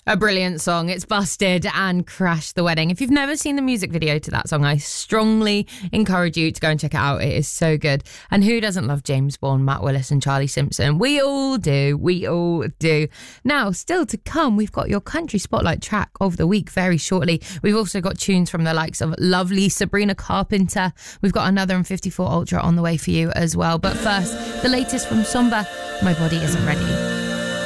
A brilliant song. It's Busted and Crash the Wedding. If you've never seen the music video to that song, I strongly encourage you to go and check it out. It is so good. And who doesn't love James Bond, Matt Willis and Charlie Simpson? We all do. We all do. Now, still to come, we've got your country spotlight track of the week very shortly. We've also got tunes from the likes of lovely Sabrina Carpenter. We've got another in 54 Ultra on the way for you as well. But first, the latest from Somba, My Body Isn't Ready.